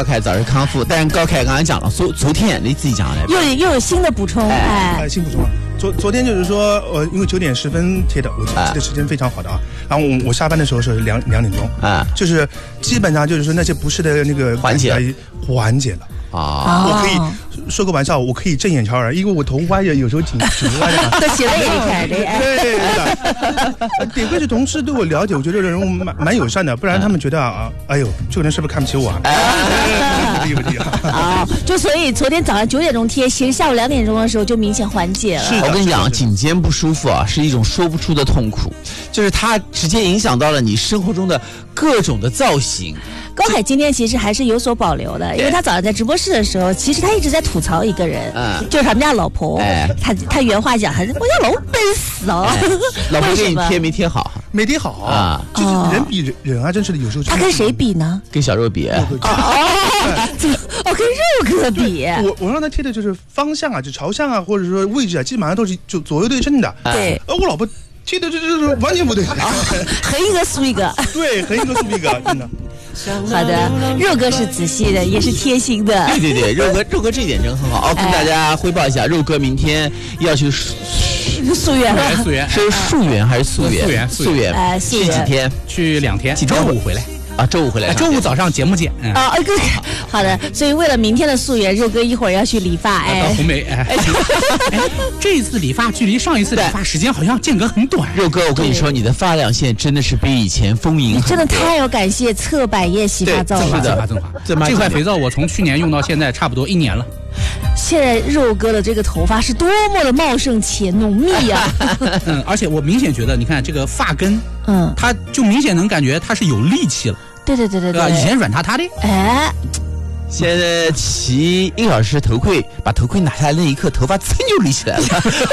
高凯早日康复。但是高凯刚才讲了，昨天你自己讲的， 又有新的补充， 新补充了。昨天就是说，因为9点10分贴的，我记得时间非常好的啊。然后我下班的时候是2点钟啊，就是基本上就是说那些不适的那个缓解了。啊，我可以说个玩笑，我可以正眼瞧人，因为我头歪着，有时候挺歪的。 都写了也看的。 对的。得亏是同事对我了解，我觉得人物蛮友善的，不然他们觉得哎呦，这个人是不是看不起我？ 啊，就所以昨天早上9点钟贴，其实下午2点钟的时候就明显缓解了。 是我跟你讲，颈肩不舒服啊，是一种说不出的痛苦，就是它直接影响到了你生活中的各种的造型。 高凯今天其实还是有所保留的，因为他早上在直播室的时候，其实他一直在吐槽一个人，就是他们家老婆。他原话讲，他说我家老笨死哦。 老婆给你贴没贴好？ 没贴好啊，就是人比人啊，真是的，有时候。 他跟谁比呢？ 跟小肉比。 跟肉哥比。 我让他贴的就是方向啊，就朝向啊，或者说位置啊，基本上都是就左右对称的。 对。 我老婆贴的就是完全不对。 横一个竖一个。 对，横一个竖一个，真的。 好的，肉哥是仔细的，也是贴心的。 对，肉哥这一点真很好。跟大家汇报一下，肉哥明天要去溯源是溯源还是溯源？溯源。去几天？ 去2天，周五回来。 周五回来， 周五早上节目见。 好的，所以为了明天的溯源，肉哥一会儿要去理发。 到红梅。这一次理发距离上一次理发时间好像间隔很短。 肉哥，我跟你说，你的发量现在真的是比以前丰盈。 你真的太要感谢侧百叶洗发皂了。 是的，增华。这块肥皂我从去年用到现在，差不多1年了。 现在肉哥的这个头发是多么的茂盛且浓密啊！ 而且我明显觉得，你看这个发根，它就明显能感觉它是有力气了。 对， 以前软塌塌的。 现在骑1小时头盔，把头盔拿下来那一刻，头发噌就立起来了。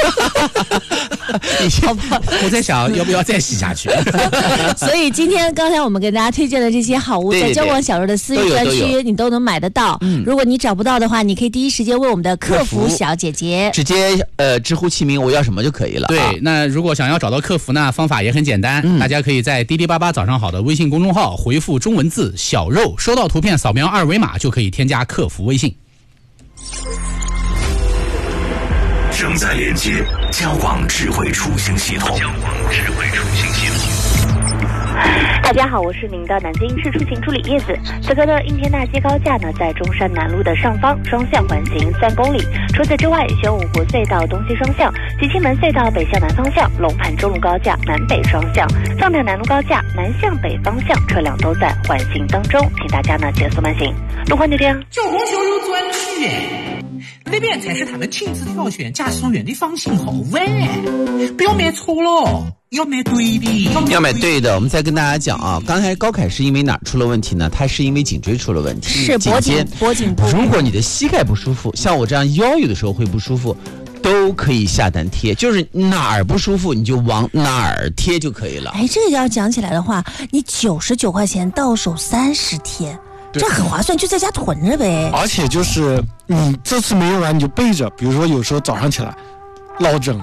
我在想要不要再洗下去。 所以今天刚才我们给大家推荐的这些好物，在交广小肉的私域专区你都能买得到。如果你找不到的话，你可以第一时间问我们的客服小姐姐， 直接直呼其名，我要什么就可以了。 对，那如果想要找到客服呢，方法也很简单，大家可以在滴滴88早上好的微信公众号回复中文字小肉，收到图片扫描2维码就可以添加客服微信。 正在连接交广智慧出行系统。 大家好，我是您的南京市出行助理叶子。此刻的应天大街高架呢，在中山南路的上方，双向环行3公里。除此之外，宣武湖隧道东西双向，集庆门隧道北向南方向，龙盘中路高架南北双向，藏台南路高架南向北方向，车辆都在缓行当中，请大家呢减速慢行。路况就这样。 交广小肉专区，那边才是他们亲自挑选驾驶员的放心好喂，不要买错了。要买对的， 要买对的。我们再跟大家讲啊，刚才高凯是因为哪出了问题呢？他是因为颈椎出了问题， 是脖颈部。 如果你的膝盖不舒服，像我这样腰有的时候会不舒服，都可以下单贴，就是哪儿不舒服你就往哪儿贴就可以了。 这个要讲起来的话，你99块钱到手30天。这很划算，就在家囤着呗。 而且就是你这次没用完你就备着，比如说有时候早上起来落枕